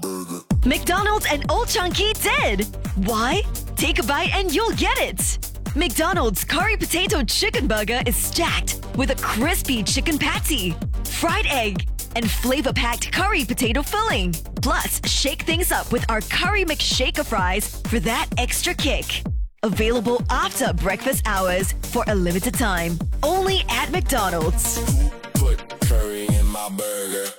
McDonald's and Old Chunky did. Why? Take a bite and you'll get it. McDonald's Curry Potato Chicken Burger is stacked with a crispy chicken patty, fried egg, and flavor-packed curry potato filling. Plus, shake things up with our Curry McShaker fries for that extra kick. Available after breakfast hours for a limited time. Only at McDonald's. Put curry in my burger.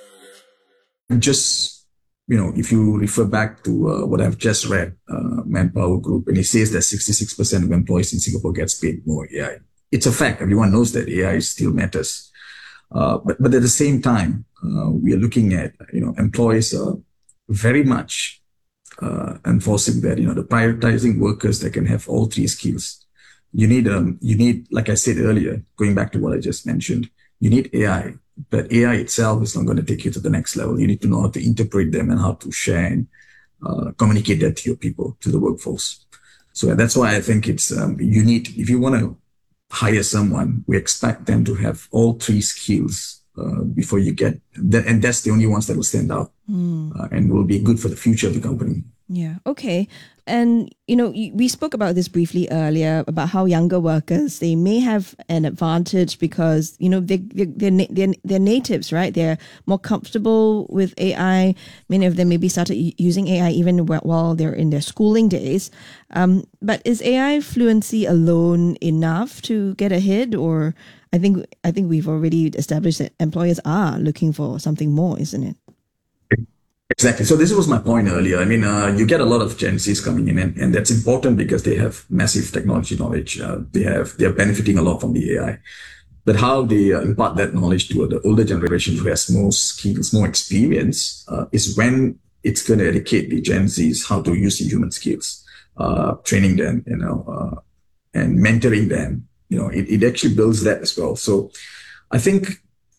Just, if you refer back to what I've just read, Manpower Group, and it says that 66% of employees in Singapore gets paid more AI. It's a fact. Everyone knows that AI still matters. But at the same time, we are looking at, employees are very much enforcing that, the prioritizing workers that can have all three skills. You need, like I said earlier, going back to what I just mentioned, you need AI, but AI itself is not going to take you to the next level. You need to know how to interpret them and how to share and communicate that to your people, to the workforce. So that's why I think it's, if you want to hire someone, we expect them to have all three skills before you get that, and that's the only ones that will stand out and will be good for the future of the company. Yeah. Okay. And, we spoke about this briefly earlier about how younger workers, they may have an advantage because, they're natives, right? They're more comfortable with AI. Many of them maybe started using AI even while they're in their schooling days. But is AI fluency alone enough to get ahead? Or I think we've already established that employers are looking for something more, isn't it? Exactly. So this was my point earlier. I mean, you get a lot of Gen Zs coming in, and that's important because they have massive technology knowledge. They are benefiting a lot from the AI. But how they impart that knowledge to the older generation who has more skills, more experience, is when it's going to educate the Gen Zs how to use the human skills, training them, and mentoring them. It actually builds that as well. So I think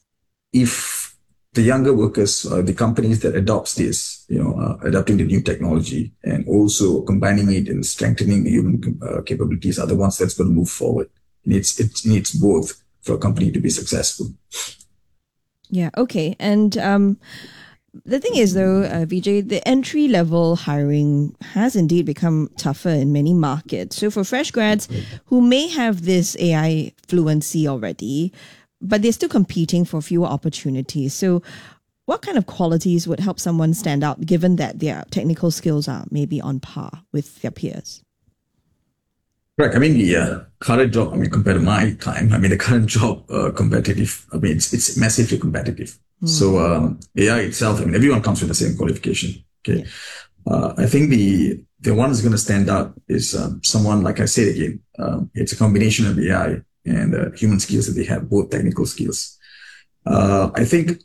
if the younger workers, the companies that adopts this, adopting the new technology and also combining it and strengthening the human capabilities are the ones that's going to move forward. It needs both for a company to be successful. Yeah. Okay. And the thing is, though, Vijay, the entry-level hiring has indeed become tougher in many markets. So for fresh grads who may have this AI fluency already, but they're still competing for fewer opportunities. So what kind of qualities would help someone stand out given that their technical skills are maybe on par with their peers? Correct. I mean, the current job, compared to my time, the current job competitive, it's massively competitive. So AI itself, everyone comes with the same qualification. Okay. Yeah. I think the one that's going to stand out is someone, like I said again, it's a combination of AI and human skills that they have, both technical skills. I think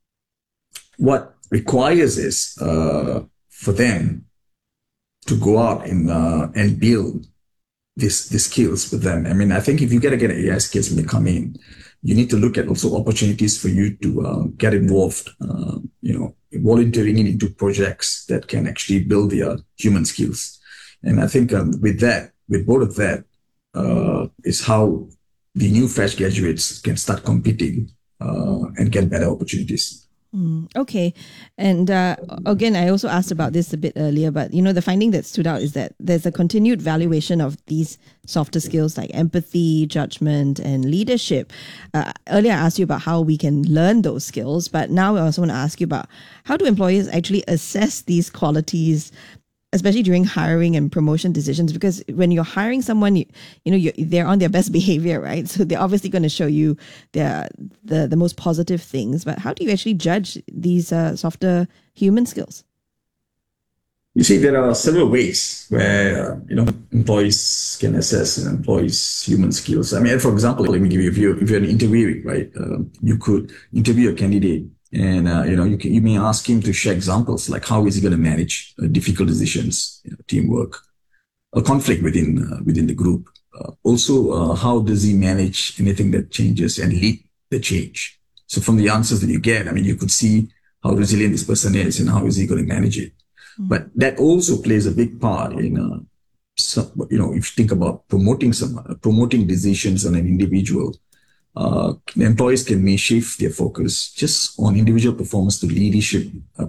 what requires is for them to go out and build these skills with them. I think if you get AI skills when you come in, you need to look at also opportunities for you to get involved, volunteering into projects that can actually build their human skills. And I think with both of that, is how the new fresh graduates can start competing and get better opportunities. Okay. And again, I also asked about this a bit earlier, but the finding that stood out is that there's a continued valuation of these softer skills like empathy, judgment, and leadership. Earlier, I asked you about how we can learn those skills, but now I also want to ask you about how do employers actually assess these qualities, especially during hiring and promotion decisions, because when you're hiring someone, they're on their best behavior, right? So they're obviously going to show you the most positive things. But how do you actually judge these softer human skills? You see, there are several ways where employees can assess an employee's human skills. For example, let me give you if you're an interviewee, right? You could interview a candidate. And, you may ask him to share examples, like how is he going to manage difficult decisions, teamwork, a conflict within the group. Also, how does he manage anything that changes and lead the change? So from the answers that you get, you could see how resilient this person is and how is he going to manage it. Mm-hmm. But that also plays a big part in, if you think about promoting decisions on an individual. Employees may shift their focus just on individual performance to leadership